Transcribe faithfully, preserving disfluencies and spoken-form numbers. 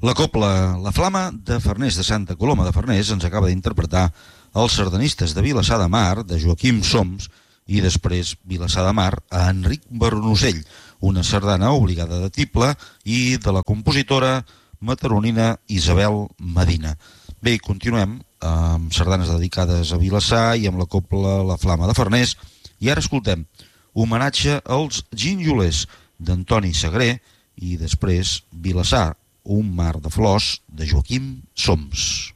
La copla La Flama de Farners, de Santa Coloma de Farners, ens acaba d'interpretar els sardanistes de Vilassar de Mar, de Joaquim Soms, i després Vilassar de Mar a Enric Bernosell, una sardana obligada de tible i de la compositora mataronina Isabel Medina. Bé, continuem amb sardanes dedicades a Vilassar i amb la copla La Flama de Farners, i ara escoltem homenatge als Ginjolers d'Antoni Sagré i després Vilassar, un mar de flors de Joaquim Soms.